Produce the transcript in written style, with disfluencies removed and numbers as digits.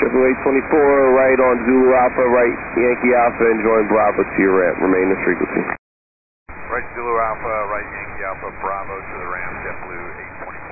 JetBlue 824, right on Zulu Alpha, right Yankee Alpha, and join Bravo to your ramp. Remain in frequency. Right Zulu Alpha, right Yankee Alpha, Bravo to the ramp, JetBlue 824.